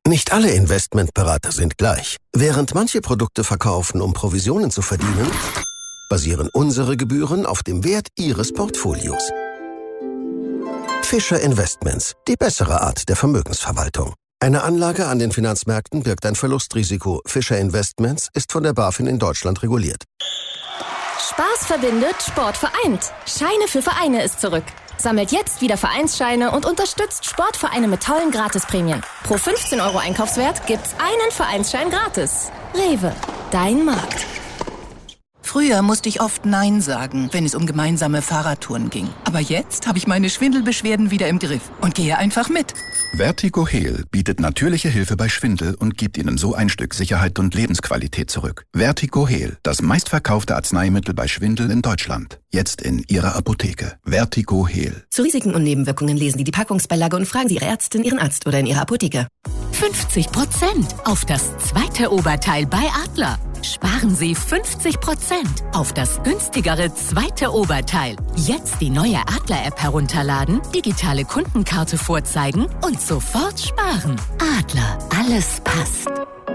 Nicht alle Investmentberater sind gleich. Während manche Produkte verkaufen, um Provisionen zu verdienen, basieren unsere Gebühren auf dem Wert Ihres Portfolios. Fischer Investments, die bessere Art der Vermögensverwaltung. Eine Anlage an den Finanzmärkten birgt ein Verlustrisiko. Fischer Investments ist von der BaFin in Deutschland reguliert. Spaß verbindet, Sport vereint. Scheine für Vereine ist zurück. Sammelt jetzt wieder Vereinsscheine und unterstützt Sportvereine mit tollen Gratisprämien. Pro 15 € Einkaufswert gibt's einen Vereinsschein gratis. Rewe, dein Markt. Früher musste ich oft Nein sagen, wenn es um gemeinsame Fahrradtouren ging. Aber jetzt habe ich meine Schwindelbeschwerden wieder im Griff und gehe einfach mit. Vertigo Heal bietet natürliche Hilfe bei Schwindel und gibt Ihnen so ein Stück Sicherheit und Lebensqualität zurück. Vertigo Heal, das meistverkaufte Arzneimittel bei Schwindel in Deutschland. Jetzt in Ihrer Apotheke. Vertigo Heal. Zu Risiken und Nebenwirkungen lesen Sie die Packungsbeilage und fragen Sie Ihre Ärztin, Ihren Arzt oder in Ihrer Apotheke. 50% auf das zweite Oberteil bei Adler. Sparen Sie 50% auf das günstigere zweite Oberteil. Jetzt die neue Adler-App herunterladen, digitale Kundenkarte vorzeigen und sofort sparen. Adler, alles passt.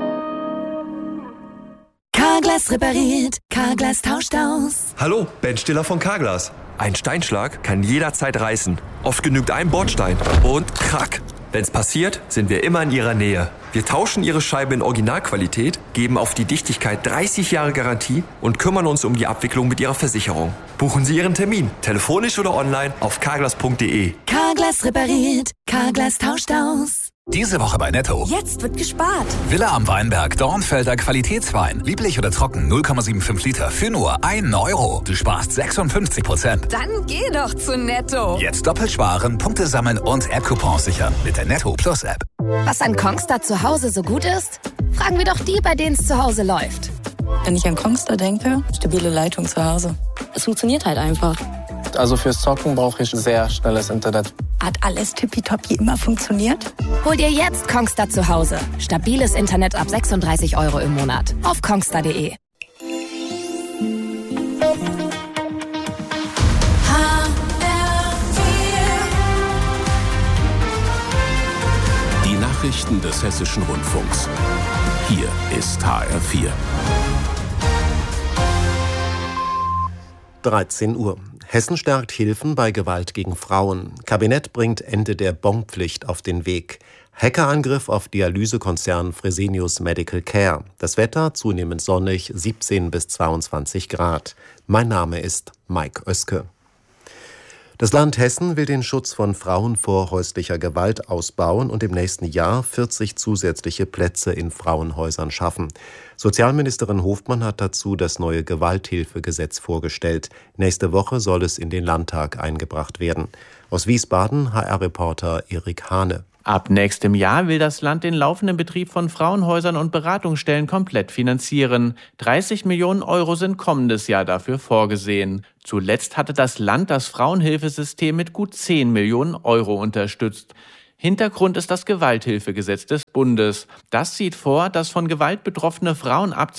Carglass repariert, Carglass tauscht aus. Hallo, Ben Stiller von Carglass. Ein Steinschlag kann jederzeit reißen. Oft genügt ein Bordstein und krack. Wenn's passiert, sind wir immer in Ihrer Nähe. Wir tauschen Ihre Scheibe in Originalqualität, geben auf die Dichtigkeit 30 Jahre Garantie und kümmern uns um die Abwicklung mit Ihrer Versicherung. Buchen Sie Ihren Termin, telefonisch oder online auf carglass.de. Carglass repariert, Carglass tauscht aus. Diese Woche bei Netto. Jetzt wird gespart. Villa am Weinberg, Dornfelder Qualitätswein. Lieblich oder trocken, 0,75 Liter für nur 1 €. Du sparst 56%. Dann geh doch zu Netto. Jetzt doppelt sparen, Punkte sammeln und App-Coupons sichern mit der Netto Plus App. Was an Kongstar zu Hause so gut ist? Fragen wir doch die, bei denen es zu Hause läuft. Wenn ich an Kongstar denke, stabile Leitung zu Hause. Es funktioniert halt einfach. Also fürs Zocken brauche ich sehr schnelles Internet. Hat alles tippitoppi immer funktioniert? Hol dir jetzt Kongstar zu Hause. Stabiles Internet ab 36 € im Monat. Auf kongstar.de. Die Nachrichten des Hessischen Rundfunks. Hier ist HR4. 13 Uhr. Hessen stärkt Hilfen bei Gewalt gegen Frauen. Kabinett bringt Ende der Bonpflicht auf den Weg. Hackerangriff auf Dialysekonzern Fresenius Medical Care. Das Wetter zunehmend sonnig, 17 bis 22 Grad. Mein Name ist Mike Oeske. Das Land Hessen will den Schutz von Frauen vor häuslicher Gewalt ausbauen und im nächsten Jahr 40 zusätzliche Plätze in Frauenhäusern schaffen. Sozialministerin Hofmann hat dazu das neue Gewalthilfegesetz vorgestellt. Nächste Woche soll es in den Landtag eingebracht werden. Aus Wiesbaden HR-Reporter Erik Hane. Ab nächstem Jahr will das Land den laufenden Betrieb von Frauenhäusern und Beratungsstellen komplett finanzieren. 30 Millionen € sind kommendes Jahr dafür vorgesehen. Zuletzt hatte das Land das Frauenhilfesystem mit gut 10 Millionen € unterstützt. Hintergrund ist das Gewalthilfegesetz des Bundes. Das sieht vor, dass von Gewalt betroffene Frauen ab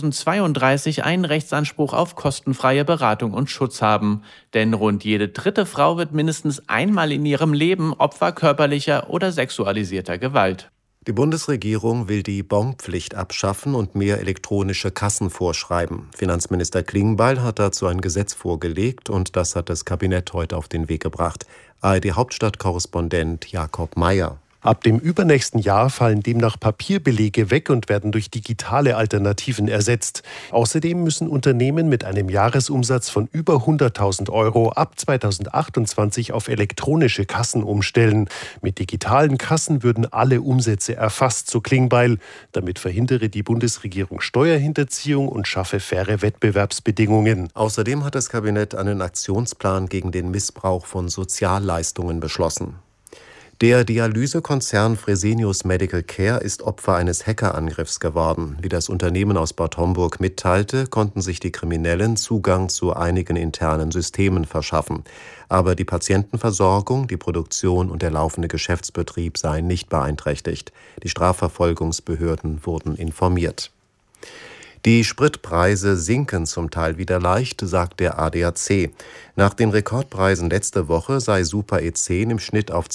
2032 einen Rechtsanspruch auf kostenfreie Beratung und Schutz haben. Denn rund jede dritte Frau wird mindestens einmal in ihrem Leben Opfer körperlicher oder sexualisierter Gewalt. Die Bundesregierung will die Bonpflicht abschaffen und mehr elektronische Kassen vorschreiben. Finanzminister Klingbeil hat dazu ein Gesetz vorgelegt und das hat das Kabinett heute auf den Weg gebracht. ARD-Hauptstadtkorrespondent Jakob Meyer. Ab dem übernächsten Jahr fallen demnach Papierbelege weg und werden durch digitale Alternativen ersetzt. Außerdem müssen Unternehmen mit einem Jahresumsatz von über 100.000 € ab 2028 auf elektronische Kassen umstellen. Mit digitalen Kassen würden alle Umsätze erfasst, so Klingbeil. Damit verhindere die Bundesregierung Steuerhinterziehung und schaffe faire Wettbewerbsbedingungen. Außerdem hat das Kabinett einen Aktionsplan gegen den Missbrauch von Sozialleistungen beschlossen. Der Dialysekonzern Fresenius Medical Care ist Opfer eines Hackerangriffs geworden. Wie das Unternehmen aus Bad Homburg mitteilte, konnten sich die Kriminellen Zugang zu einigen internen Systemen verschaffen. Aber die Patientenversorgung, die Produktion und der laufende Geschäftsbetrieb seien nicht beeinträchtigt. Die Strafverfolgungsbehörden wurden informiert. Die Spritpreise sinken zum Teil wieder leicht, sagt der ADAC. Nach den Rekordpreisen letzte Woche sei Super E10 im Schnitt auf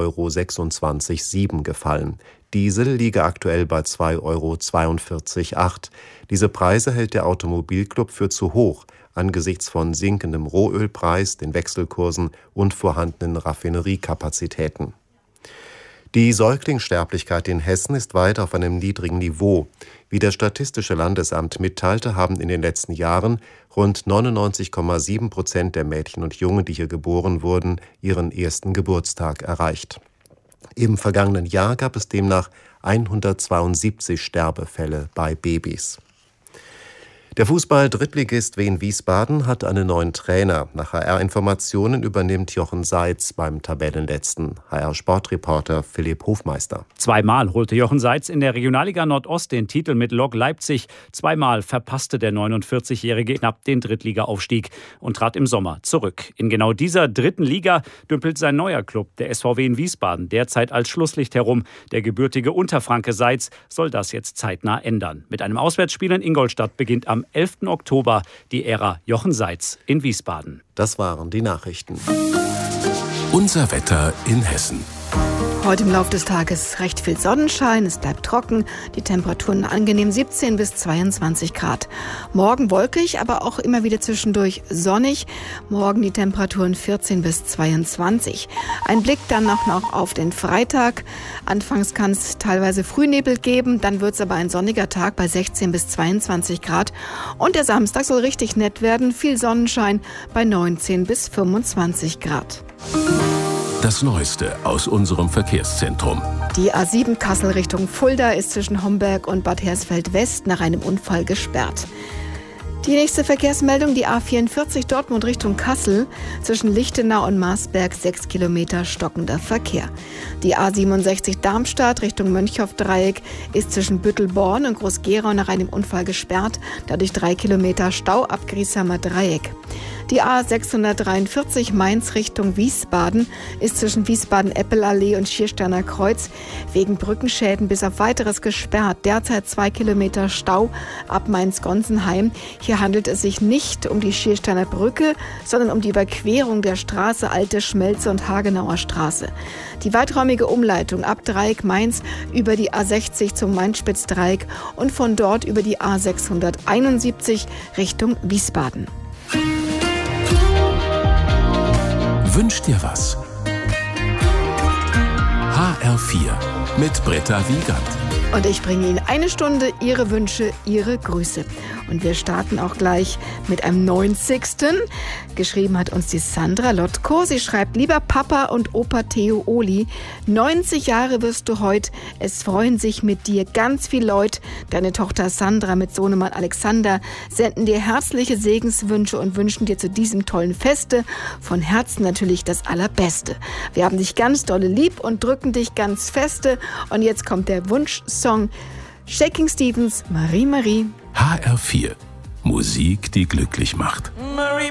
2,26,7 € gefallen. Diesel liege aktuell bei 2,42,8 €. Diese Preise hält der Automobilclub für zu hoch, angesichts von sinkendem Rohölpreis, den Wechselkursen und vorhandenen Raffineriekapazitäten. Die Säuglingssterblichkeit in Hessen ist weiter auf einem niedrigen Niveau. Wie das Statistische Landesamt mitteilte, haben in den letzten Jahren rund 99,7% der Mädchen und Jungen, die hier geboren wurden, ihren ersten Geburtstag erreicht. Im vergangenen Jahr gab es demnach 172 Sterbefälle bei Babys. Der Fußball-Drittligist Wien Wiesbaden hat einen neuen Trainer. Nach HR-Informationen übernimmt Jochen Seitz beim Tabellenletzten. HR-Sportreporter Philipp Hofmeister. Zweimal holte Jochen Seitz in der Regionalliga Nordost den Titel mit Lok Leipzig. Zweimal verpasste der 49-Jährige knapp den Drittliga-Aufstieg und trat im Sommer zurück. In genau dieser dritten Liga dümpelt sein neuer Club, der SVW in Wiesbaden, derzeit als Schlusslicht herum. Der gebürtige Unterfranke Seitz soll das jetzt zeitnah ändern. Mit einem Auswärtsspiel in Ingolstadt beginnt am 11. Oktober die Ära Jochen Seitz in Wiesbaden. Das waren die Nachrichten. Unser Wetter in Hessen. Heute im Laufe des Tages recht viel Sonnenschein, es bleibt trocken, die Temperaturen angenehm 17 bis 22 Grad. Morgen wolkig, aber auch immer wieder zwischendurch sonnig. Morgen die Temperaturen 14 bis 22. Ein Blick dann auch noch auf den Freitag. Anfangs kann es teilweise Frühnebel geben, dann wird es aber ein sonniger Tag bei 16 bis 22 Grad. Und der Samstag soll richtig nett werden, viel Sonnenschein bei 19 bis 25 Grad. Das Neueste aus unserem Verkehrszentrum. Die A7 Kassel Richtung Fulda ist zwischen Homberg und Bad Hersfeld West nach einem Unfall gesperrt. Die nächste Verkehrsmeldung, die A44 Dortmund Richtung Kassel, zwischen Lichtenau und Marsberg 6 Kilometer stockender Verkehr. Die A67 Darmstadt Richtung Mönchhoff-Dreieck ist zwischen Büttelborn und Groß-Gerau nach einem Unfall gesperrt, dadurch 3 Kilometer Stau ab Griesheimer Dreieck. Die A643 Mainz Richtung Wiesbaden ist zwischen Wiesbaden-Eppelallee und Schiersteiner Kreuz wegen Brückenschäden bis auf Weiteres gesperrt. Derzeit 2 Kilometer Stau ab Mainz-Gonsenheim. Hier handelt es sich nicht um die Schiersteiner Brücke, sondern um die Überquerung der Straße Alte Schmelze und Hagenauer Straße. Die weiträumige Umleitung ab Dreieck Mainz über die A60 zum Mainz-Spitz-Dreieck und von dort über die A671 Richtung Wiesbaden. Wünscht dir was? HR4 mit Britta Wiegand. Und ich bringe Ihnen eine Stunde Ihre Wünsche, Ihre Grüße. Und wir starten auch gleich mit einem 90. Geschrieben hat uns die Sandra Lotko. Sie schreibt: Lieber Papa und Opa Theo Oli, 90 Jahre wirst du heut. Es freuen sich mit dir ganz viel Leute. Deine Tochter Sandra mit Sohnemann Alexander senden dir herzliche Segenswünsche und wünschen dir zu diesem tollen Feste von Herzen natürlich das Allerbeste. Wir haben dich ganz dolle lieb und drücken dich ganz feste. Und jetzt kommt der Wunschsong Shaking Stevens, Marie Marie. HR4. Musik, die glücklich macht.